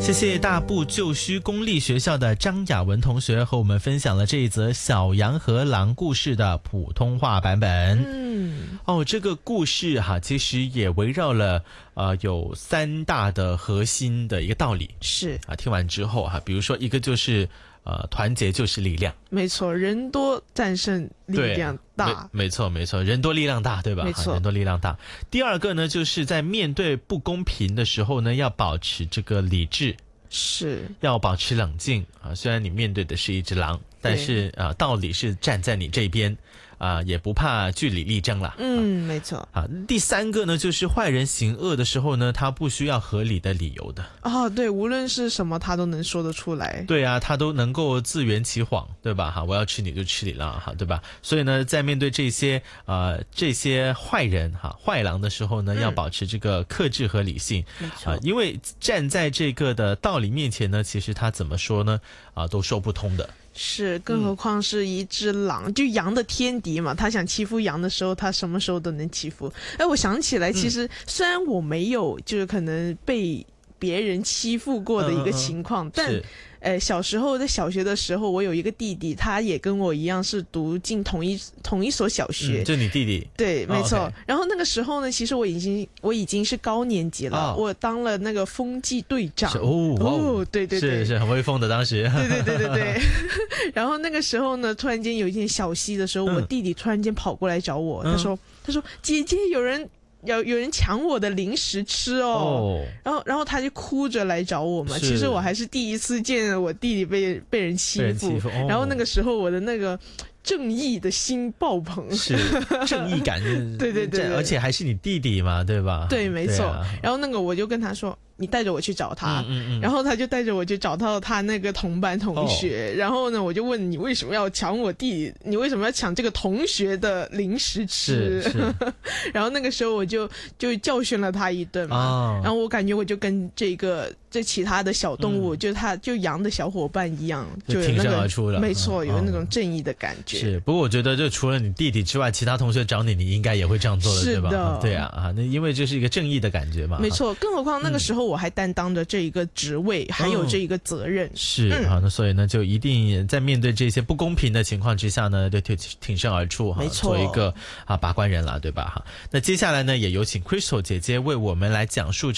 谢谢大埔旧墟公立学校的张雅文同学和我们分享了这一则小羊和狼故事的普通话版本。这个故事其实也围绕了有3大的核心的一个道理。 是听完之后比如说一个就是团结就是力量， 没错，人多战胜力量大， 没错，人多力量大，对吧？ 没错， 人多力量大。第二个呢，就是在面对不公平的时候呢，要保持这个理智， 是要保持冷静虽然你面对的是一只狼，但是道理是站在你这边也不怕据理力争了。 没错。 第3个呢，就是坏人行恶的时候呢，他不需要合理的理由的。 对，无论是什么他都能说得出来。 对啊，他都能够自圆其谎，对吧？我要吃你就吃你了对吧？所以呢，在面对这些坏人坏狼的时候呢，要保持这个克制和理性。 没错， 因为站在这个的道理面前呢，其实他怎么说呢都说不通的。 是，更何况是一只狼，就羊的天敌嘛，他想欺负羊的时候，他什么时候都能欺负。我想起来，其实虽然我没有就是可能被别人欺负过的一个情况，但小时候在小学的时候，我有一个弟弟，他也跟我一样是读进同一所小学。 就你弟弟？ 对，没错。 okay. 然后那个时候呢，其实我已经是高年级了，我当了那个风纪队长。对， 是很威风的当时。 对。然后那个时候呢，突然间有一天小息的时候，我弟弟突然间跑过来找我，他说姐姐，有人抢我的零食吃然后他就哭着来找我嘛。其实我还是第一次见我弟弟被人欺负，然后那个时候我的那个正义的心爆棚， 是正义感对， 而且还是你弟弟嘛，对吧？ 对，没错。然后那个我就跟他说，你带着我去找他。然后他就带着我去找到他那个同班同学。然后呢，我就问你为什么要抢我弟，你为什么要抢这个同学的零食吃？ 是然后那个时候我就教训了他一顿嘛。然后我感觉我就跟这其他的小动物，就羊的小伙伴一样，就有那个挺身而出了。 没错，有那种正义的感觉。 是，不过我觉得就除了你弟弟之外，其他同学找你应该也会这样做的，对吧？ 是的， 对那因为这是一个正义的感觉嘛。 没错，更何况那个时候我还担当着这一个职位，还有这一个责任。 是那所以呢，就一定在面对这些不公平的情况之下呢，就挺身而出没错， 做一个把关人了，对吧？那接下来呢，也有请 Crystal 姐姐为我们来讲述